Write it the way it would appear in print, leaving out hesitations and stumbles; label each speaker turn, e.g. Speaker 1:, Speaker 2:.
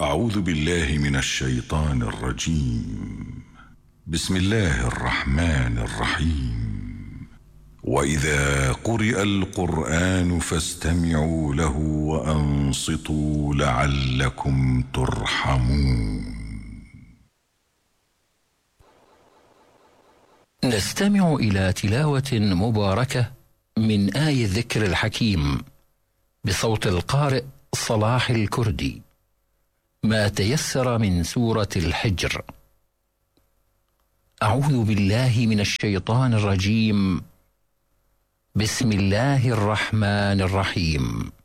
Speaker 1: أعوذ بالله من الشيطان الرجيم. بسم الله الرحمن الرحيم. وإذا قرئ القرآن فاستمعوا له وأنصتوا لعلكم ترحمون.
Speaker 2: نستمع إلى تلاوة مباركة من آي الذكر الحكيم بصوت القارئ صلاح الكردي، ما تيسر من سورة الحجر. أعوذ بالله من الشيطان الرجيم. بسم الله الرحمن الرحيم.